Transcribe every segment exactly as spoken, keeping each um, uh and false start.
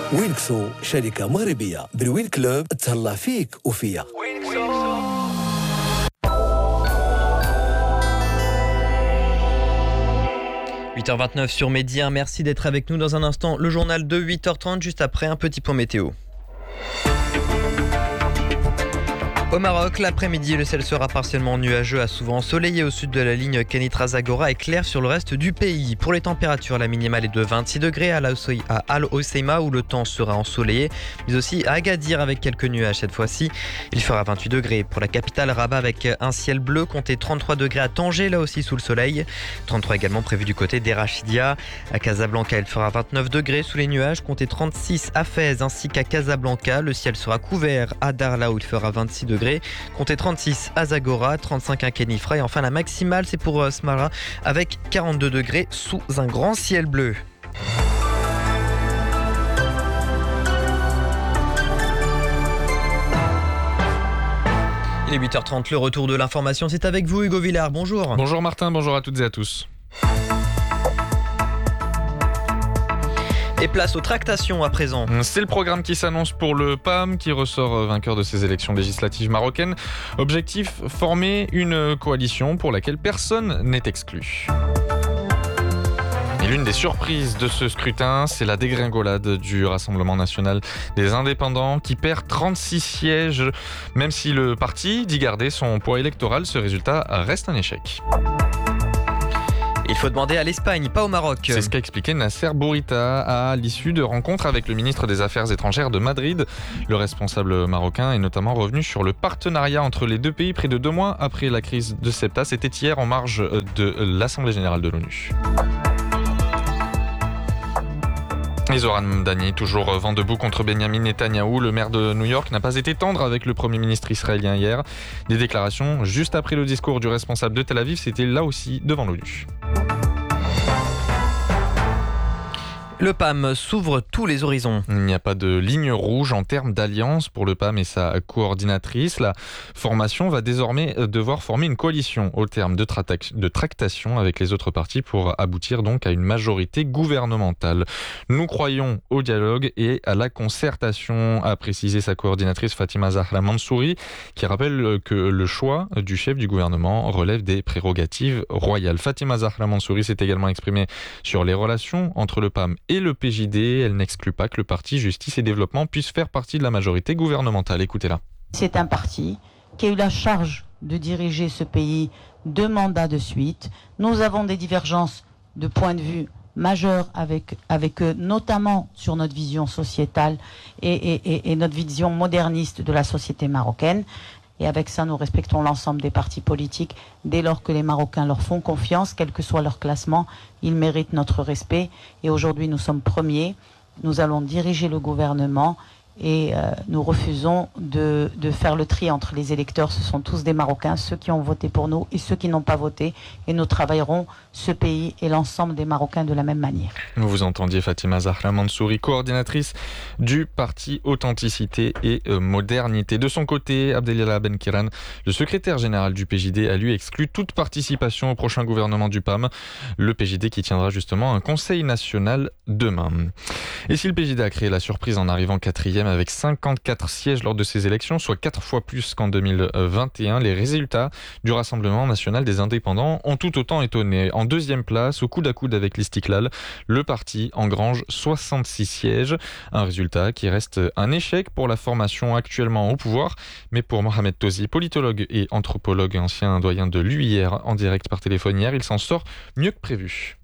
وينكسو شركة مغربية بالوين كلوب تهلا فيك وفيا. huit heures vingt-neuf sur Média, merci d'être avec nous. Dans un instant, le journal de huit heures trente, juste après un petit point météo. Au Maroc, l'après-midi, le ciel sera partiellement nuageux à souvent ensoleillé au sud de la ligne Kenitra-Zagora et clair sur le reste du pays. Pour les températures, la minimale est de vingt-six degrés à Al Hoceima où le temps sera ensoleillé, mais aussi à Agadir avec quelques nuages cette fois-ci. Il fera vingt-huit degrés pour la capitale Rabat avec un ciel bleu, comptez trente-trois degrés à Tanger, là aussi sous le soleil. trente-trois également prévu du côté d'Erachidia. À Casablanca, il fera vingt-neuf degrés sous les nuages, comptez trente-six à Fès ainsi qu'à Casablanca. Le ciel sera couvert à Darla où il fera vingt-six degrés. Comptez trente-six à Zagora, trente-cinq à Kenifra et enfin la maximale c'est pour Smara avec quarante-deux degrés sous un grand ciel bleu. Il est huit heures trente, le retour de l'information, c'est avec vous Hugo Villard, bonjour. Bonjour Martin, bonjour à toutes et à tous. Et place aux tractations à présent. C'est le programme qui s'annonce pour le P A M qui ressort vainqueur de ces élections législatives marocaines. Objectif, former une coalition pour laquelle personne n'est exclu. Et l'une des surprises de ce scrutin, c'est la dégringolade du Rassemblement national des indépendants qui perd trente-six sièges. Même si le parti dit garder son poids électoral, ce résultat reste un échec. Il faut demander à l'Espagne, pas au Maroc. C'est ce qu'a expliqué Nasser Bourita à l'issue de rencontres avec le ministre des Affaires étrangères de Madrid. Le responsable marocain est notamment revenu sur le partenariat entre les deux pays près de deux mois après la crise de Ceuta. C'était hier en marge de l'Assemblée générale de l'ONU. Et Zoran Mamdani, toujours vent debout contre Benyamin Netanyahou. Le maire de New York n'a pas été tendre avec le Premier ministre israélien hier. Des déclarations juste après le discours du responsable de Tel Aviv, c'était là aussi devant l'ONU. Le P A M s'ouvre tous les horizons. Il n'y a pas de ligne rouge en termes d'alliance pour le P A M et sa coordinatrice. La formation va désormais devoir former une coalition au terme de, tra- de tractations avec les autres partis pour aboutir donc à une majorité gouvernementale. Nous croyons au dialogue et à la concertation, a précisé sa coordinatrice Fatima Zahra Mansouri, qui rappelle que le choix du chef du gouvernement relève des prérogatives royales. Fatima Zahra Mansouri s'est également exprimée sur les relations entre le P A M et le P J D. Elle n'exclut pas que le parti Justice et Développement puisse faire partie de la majorité gouvernementale. Écoutez-la. C'est un parti qui a eu la charge de diriger ce pays deux mandats de suite. Nous avons des divergences de point de vue majeures avec, avec eux, notamment sur notre vision sociétale et, et, et, et notre vision moderniste de la société marocaine. Et avec ça, nous respectons l'ensemble des partis politiques. Dès lors que les Marocains leur font confiance, quel que soit leur classement, ils méritent notre respect. Et aujourd'hui, nous sommes premiers. Nous allons diriger le gouvernement et euh, nous refusons de, de faire le tri entre les électeurs. Ce sont tous des Marocains, ceux qui ont voté pour nous et ceux qui n'ont pas voté. Et nous travaillerons ce pays et l'ensemble des Marocains de la même manière. Vous entendiez Fatima Zahra Mansouri, coordinatrice du parti Authenticité et euh, Modernité. De son côté, Abdelillah Benkiran, le secrétaire général du P J D, a lui exclu toute participation au prochain gouvernement du P A M. Le P J D qui tiendra justement un conseil national demain. Et si le P J D a créé la surprise en arrivant quatrième avec cinquante-quatre sièges lors de ces élections, soit quatre fois plus qu'en deux mille vingt et un, les résultats du Rassemblement national des indépendants ont tout autant étonné. En deuxième place, au coude à coude avec l'Istiklal, le parti engrange soixante-six sièges, un résultat qui reste un échec pour la formation actuellement au pouvoir. Mais pour Mohamed Tozi, politologue et anthropologue, ancien doyen de l'U I R, en direct par téléphone hier, il s'en sort mieux que prévu.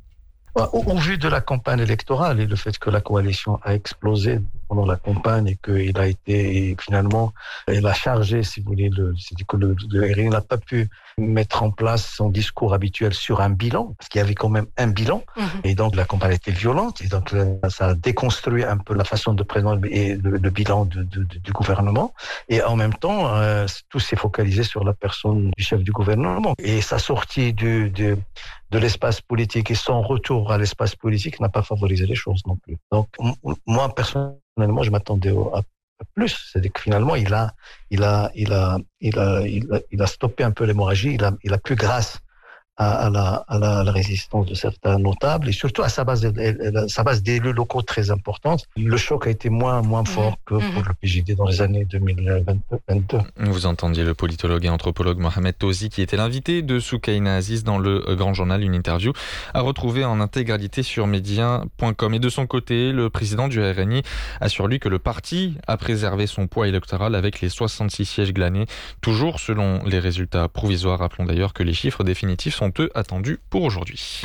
Au vu de la campagne électorale et le fait que la coalition a explosé pendant la campagne et qu'il a été et finalement, elle a chargé, si vous voulez, le, c'est-à-dire que le, le R N n'a pas pu mettre en place son discours habituel sur un bilan, parce qu'il y avait quand même un bilan, mmh. et donc la campagne était violente, et donc ça a déconstruit un peu la façon de présenter et le, le bilan de, de, de, du gouvernement, et en même temps, euh, tout s'est focalisé sur la personne du chef du gouvernement, et sa sortie du, du de l'espace politique et son retour à l'espace politique n'a pas favorisé les choses non plus. Donc, moi, personnellement, je m'attendais à plus. C'est-à-dire que finalement, il a, il a, il a, il a, il a, il a stoppé un peu l'hémorragie. Il a, il a pu, grâce à, à, la, à, la, à la résistance de certains notables et surtout à sa base, à sa base d'élus locaux très importante. Le choc a été moins, moins fort que pour le P J D dans les années deux mille vingt-deux. Vous entendiez le politologue et anthropologue Mohamed Touzi qui était l'invité de Soukaina Aziz dans le Grand Journal, une interview à retrouver en intégralité sur média point com. Et de son côté, le président du R N I assure lui que le parti a préservé son poids électoral avec les soixante-six sièges glanés, toujours selon les résultats provisoires. Rappelons d'ailleurs que les chiffres définitifs sont eux attendus pour aujourd'hui.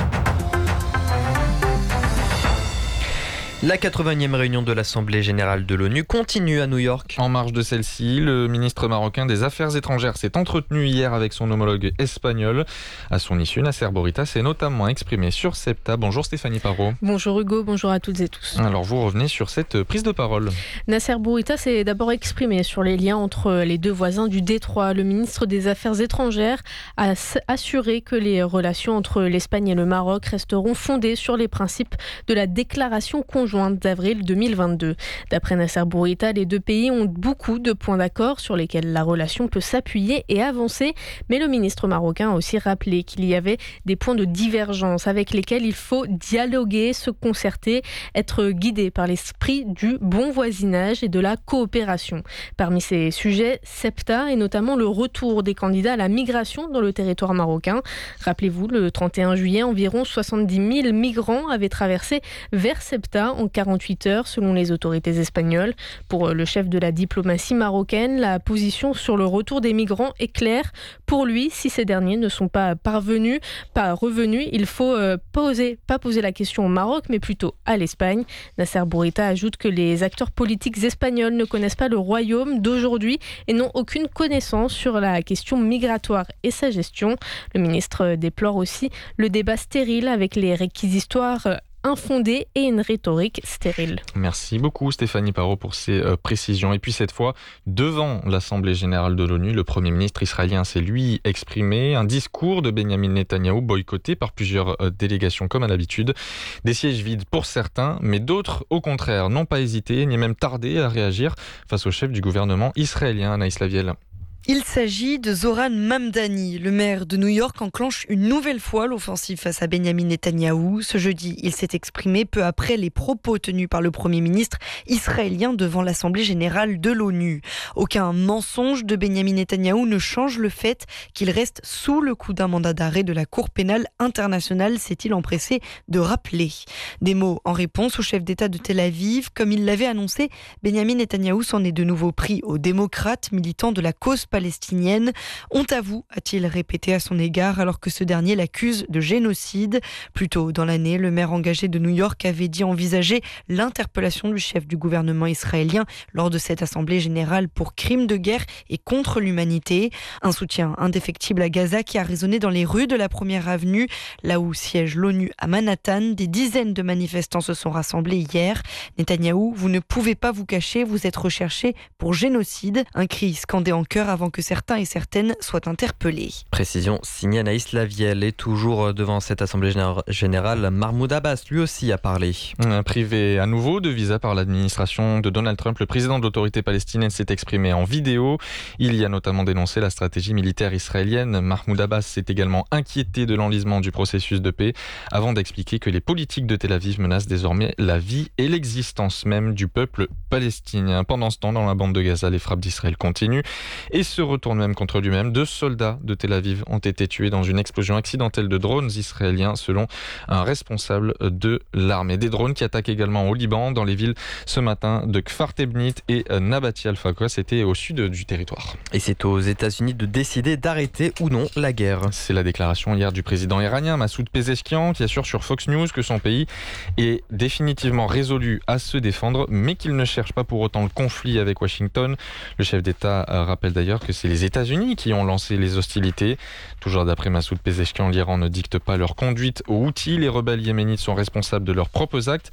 La quatre-vingtième réunion de l'Assemblée générale de l'ONU continue à New York. En marge de celle-ci, le ministre marocain des Affaires étrangères s'est entretenu hier avec son homologue espagnol. À son issue, Nasser Bourita s'est notamment exprimé sur SEPTA. Bonjour Stéphanie Parot. Bonjour Hugo, bonjour à toutes et tous. Alors vous revenez sur cette prise de parole. Nasser Bourita s'est d'abord exprimé sur les liens entre les deux voisins du Détroit. Le ministre des Affaires étrangères a assuré que les relations entre l'Espagne et le Maroc resteront fondées sur les principes de la déclaration conjointe d'avril deux mille vingt-deux. D'après Nasser Bourita, les deux pays ont beaucoup de points d'accord sur lesquels la relation peut s'appuyer et avancer, mais le ministre marocain a aussi rappelé qu'il y avait des points de divergence avec lesquels il faut dialoguer, se concerter, être guidé par l'esprit du bon voisinage et de la coopération. Parmi ces sujets, SEPTA et notamment le retour des candidats à la migration dans le territoire marocain. Rappelez-vous, le trente et un juillet, environ soixante-dix mille migrants avaient traversé vers SEPTA en quarante-huit heures selon les autorités espagnoles. Pour le chef de la diplomatie marocaine, la position sur le retour des migrants est claire. Pour lui, si ces derniers ne sont pas parvenus, pas revenus, il faut euh, poser, pas poser la question au Maroc, mais plutôt à l'Espagne. Nasser Bourita ajoute que les acteurs politiques espagnols ne connaissent pas le royaume d'aujourd'hui et n'ont aucune connaissance sur la question migratoire et sa gestion. Le ministre déplore aussi le débat stérile avec les réquisitoires infondée et une rhétorique stérile. Merci beaucoup Stéphanie Parot pour ces euh, précisions. Et puis cette fois, devant l'Assemblée générale de l'ONU, le Premier ministre israélien s'est lui exprimé. Un discours de Benjamin Netanyahou boycotté par plusieurs euh, délégations comme à l'habitude. Des sièges vides pour certains, mais d'autres, au contraire, n'ont pas hésité ni même tardé à réagir face au chef du gouvernement israélien, Anaïs Lavielle. Il s'agit de Zoran Mamdani. Le maire de New York enclenche une nouvelle fois l'offensive face à Benjamin Netanyahou. Ce jeudi, il s'est exprimé peu après les propos tenus par le Premier ministre israélien devant l'Assemblée générale de l'ONU. Aucun mensonge de Benjamin Netanyahou ne change le fait qu'il reste sous le coup d'un mandat d'arrêt de la Cour pénale internationale, s'est-il empressé de rappeler. Des mots en réponse au chef d'État de Tel Aviv. Comme il l'avait annoncé, Benjamin Netanyahou s'en est de nouveau pris aux démocrates militants de la cause palestinienne. Honte à vous, a-t-il répété à son égard alors que ce dernier l'accuse de génocide. Plus tôt dans l'année, le maire engagé de New York avait dit envisager l'interpellation du chef du gouvernement israélien lors de cette assemblée générale pour crimes de guerre et contre l'humanité. Un soutien indéfectible à Gaza qui a résonné dans les rues de la Première Avenue, là où siège l'ONU à Manhattan. Des dizaines de manifestants se sont rassemblés hier. Netanyahou, vous ne pouvez pas vous cacher, vous êtes recherché pour génocide. Un cri scandé en chœur avant que certains et certaines soient interpellés. Précision signée Anaïs Lavielle. Et toujours devant cette assemblée générale, Mahmoud Abbas lui aussi a parlé. Privé à nouveau de visa par l'administration de Donald Trump, le président de l'autorité palestinienne s'est exprimé en vidéo. Il y a notamment dénoncé la stratégie militaire israélienne. Mahmoud Abbas s'est également inquiété de l'enlisement du processus de paix avant d'expliquer que les politiques de Tel Aviv menacent désormais la vie et l'existence même du peuple palestinien. Pendant ce temps, dans la bande de Gaza, les frappes d'Israël continuent et se retournent même contre lui-même. Deux soldats de Tel Aviv ont été tués dans une explosion accidentelle de drones israéliens selon un responsable de l'armée. Des drones qui attaquent également au Liban, dans les villes ce matin de Kfar Tebnit et Nabati al-Fakra. C'était au sud du territoire. Et c'est aux États-Unis de décider d'arrêter ou non la guerre. C'est la déclaration hier du président iranien Massoud Pezeshkian qui assure sur Fox News que son pays est définitivement résolu à se défendre, mais qu'il ne cherche pas pour autant le conflit avec Washington. Le chef d'État rappelle d'ailleurs que c'est les États-Unis qui ont lancé les hostilités. Toujours d'après Massoud Pezeshkian, l'Iran ne dicte pas leur conduite aux Houthis. Les rebelles yéménites sont responsables de leurs propres actes.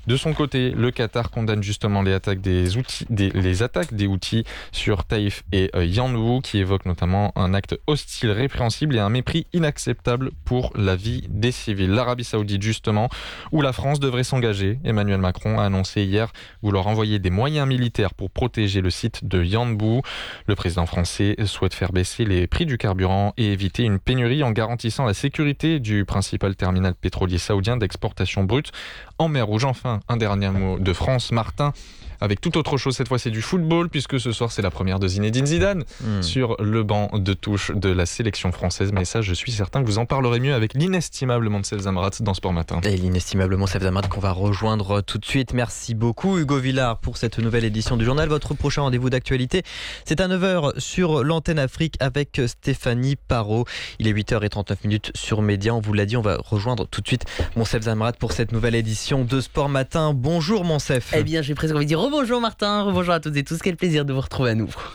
De son côté, le Qatar condamne justement les attaques des outils, des, les attaques des Houthis sur Taïf et euh, Yanbu, qui évoquent notamment un acte hostile, répréhensible et un mépris inacceptable pour la vie des civils. L'Arabie Saoudite, justement, où la France devrait s'engager. Emmanuel Macron a annoncé hier vouloir envoyer des moyens militaires pour protéger le site de Yanbu. Le président français souhaite faire baisser les prix du carburant et éviter une pénurie en garantissant la sécurité du principal terminal pétrolier saoudien d'exportation brute en mer Rouge. Enfin, un dernier mot de France, Martin, avec tout autre chose, cette fois c'est du football, puisque ce soir c'est la première de Zinedine Zidane mmh. sur le banc de touche de la sélection française. Mais ça, je suis certain que vous en parlerez mieux avec l'inestimable Monsef Zamrat dans Sport Matin. Et l'inestimable Monsef Zamrat qu'on va rejoindre tout de suite. Merci beaucoup Hugo Villard pour cette nouvelle édition du journal. Votre prochain rendez-vous d'actualité, c'est à neuf heures sur l'antenne Afrique avec Stéphanie Parot. Il est huit heures trente-neuf sur Média. On vous l'a dit, on va rejoindre tout de suite Monsef Zamrat pour cette nouvelle édition de Sport Matin. Bonjour Monsef. Eh bien, j'ai presque envie de dire bonjour Martin, bonjour à toutes et tous, quel plaisir de vous retrouver à nouveau.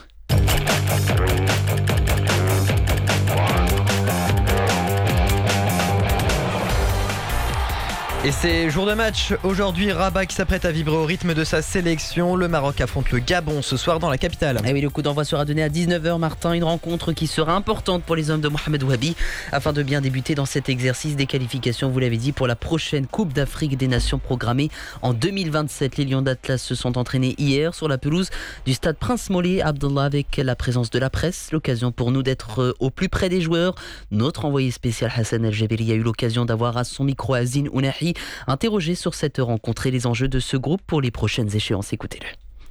Et c'est jour de match. Aujourd'hui, Rabat qui s'apprête à vibrer au rythme de sa sélection. Le Maroc affronte le Gabon ce soir dans la capitale. Et oui, le coup d'envoi sera donné à dix-neuf heures, Martin. Une rencontre qui sera importante pour les hommes de Mohamed Wahabi afin de bien débuter dans cet exercice des qualifications, vous l'avez dit, pour la prochaine Coupe d'Afrique des Nations programmée en deux mille vingt-sept. Les Lions d'Atlas se sont entraînés hier sur la pelouse du stade Prince Moulay Abdallah avec la présence de la presse. L'occasion pour nous d'être au plus près des joueurs. Notre envoyé spécial Hassan El-Jabeli a eu l'occasion d'avoir à son micro Azine Ounahi interrogé sur cette rencontre et les enjeux de ce groupe pour les prochaines échéances. Écoutez-le.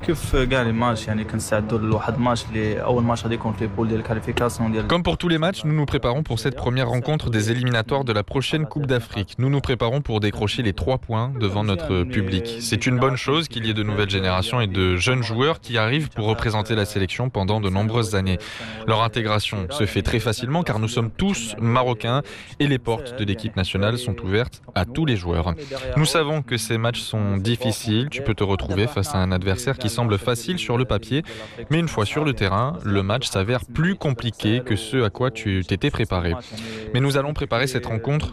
Comme pour tous les matchs, nous nous préparons pour cette première rencontre des éliminatoires de la prochaine Coupe d'Afrique. Nous nous préparons pour décrocher les trois points devant notre public. C'est une bonne chose qu'il y ait de nouvelles générations et de jeunes joueurs qui arrivent pour représenter la sélection pendant de nombreuses années. Leur intégration se fait très facilement car nous sommes tous marocains et les portes de l'équipe nationale sont ouvertes à tous les joueurs. Nous savons que ces matchs sont difficiles. Tu peux te retrouver face à un adversaire qui semble facile sur le papier, mais une fois sur le terrain, le match s'avère plus compliqué que ce à quoi tu t'étais préparé. Mais nous allons préparer cette rencontre